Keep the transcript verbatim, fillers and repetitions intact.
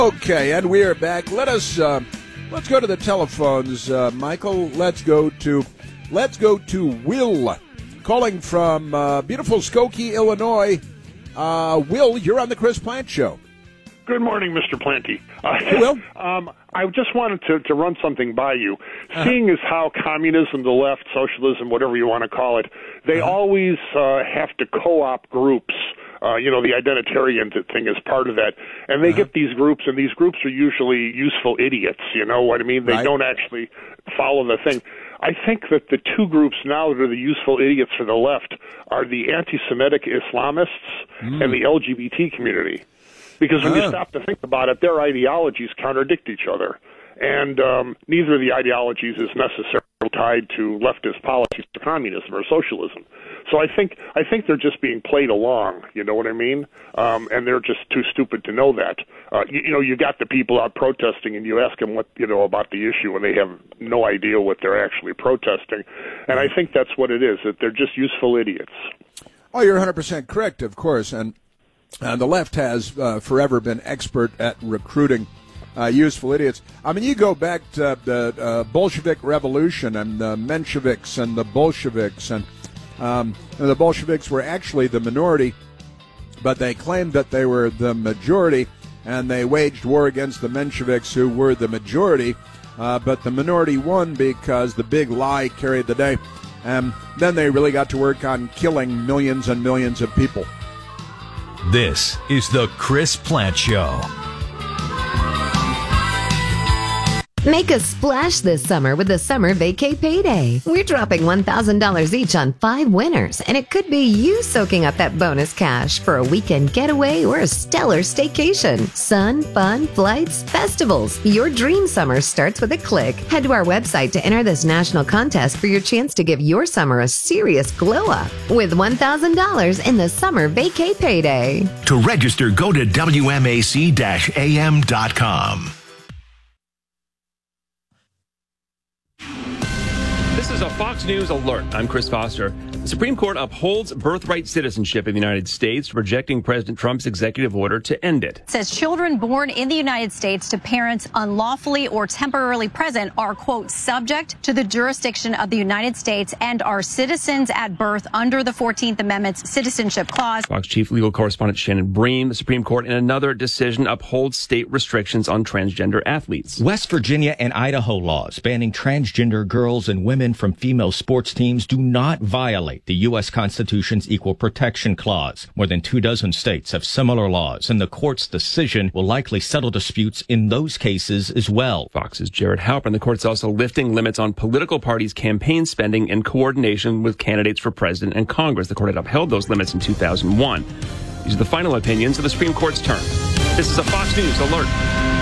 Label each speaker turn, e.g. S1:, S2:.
S1: Okay, and we are back. Let us uh, let's go to the telephones, uh, Michael. Let's go to let's go to Will, calling from uh, beautiful Skokie, Illinois. Uh, Will, you're on the Chris Plante Show.
S2: Good morning, Mister Plante. Uh,
S1: hey, Will.
S2: Um, I just wanted to, to run something by you. Uh-huh. Seeing as how communism, the left, socialism, whatever you want to call it, they uh-huh. always uh, have to co-opt groups. Uh, you know, the identitarian thing is part of that. And they uh-huh. get these groups, and these groups are usually useful idiots, you know what I mean? They right. don't actually follow the thing. I think that the two groups now that are the useful idiots for the left are the anti-Semitic Islamists mm. and the L G B T community. Because when uh. you stop to think about it, their ideologies contradict each other. And um, neither of the ideologies is necessarily tied to leftist policies or communism or socialism. So I think I think they're just being played along, you know what I mean? Um, and they're just too stupid to know that. Uh, you, you know, you got the people out protesting, and you ask them what you know about the issue, and they have no idea what they're actually protesting. And I think that's what it is, that they're just useful idiots.
S1: Oh, you're one hundred percent correct, of course. And uh, the left has uh, forever been expert at recruiting Uh, useful idiots. I mean, you go back to the uh, Bolshevik Revolution and the Mensheviks and the Bolsheviks, and, um, and the Bolsheviks were actually the minority, but they claimed that they were the majority, and they waged war against the Mensheviks, who were the majority, uh, but the minority won because the big lie carried the day. And then they really got to work on killing millions and millions of people.
S3: This is the Chris Plante Show.
S4: Make a splash this summer with the Summer Vacay Payday. We're dropping one thousand dollars each on five winners, and it could be you soaking up that bonus cash for a weekend getaway or a stellar staycation. Sun, fun, flights, festivals. Your dream summer starts with a click. Head to our website to enter this national contest for your chance to give your summer a serious glow up with one thousand dollars in the Summer Vacay Payday.
S3: To register, go to W M A C A M dot com.
S5: This is a Fox News alert. I'm Chris Foster. The Supreme Court upholds birthright citizenship in the United States, rejecting President Trump's executive order to end it.
S6: It says children born in the United States to parents unlawfully or temporarily present are, quote, subject to the jurisdiction of the United States and are citizens at birth under the fourteenth Amendment's Citizenship Clause.
S5: Fox Chief Legal Correspondent Shannon Bream. The Supreme Court, in another decision, upholds state restrictions on transgender athletes.
S7: West Virginia and Idaho laws banning transgender girls and women from female sports teams do not violate the U S Constitution's Equal Protection Clause. More than two dozen states have similar laws, and the court's decision will likely settle disputes in those cases as well.
S5: Fox's Jared Halpern. The court's also lifting limits on political parties' campaign spending in coordination with candidates for president and Congress. The court had upheld those limits in two thousand one. These are the final opinions of the Supreme Court's term. This is a Fox News alert.